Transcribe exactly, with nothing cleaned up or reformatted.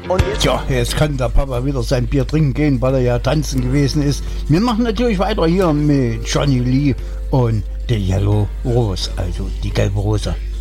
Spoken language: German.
Und jetzt? Tja, jetzt kann der Papa wieder sein Bier trinken gehen, weil er ja tanzen gewesen ist. Wir machen natürlich weiter hier mit Johnny Lee und der Yellow Rose, also die gelbe Rose.